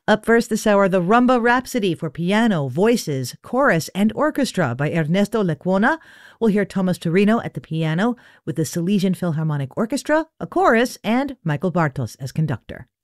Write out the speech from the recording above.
Up first this hour, the Rumba Rhapsody for piano, voices, chorus, and orchestra by Ernesto Lecuona. We'll hear Thomas Torino at the piano with the Silesian Philharmonic Orchestra, a chorus, and Michael Bartos as conductor.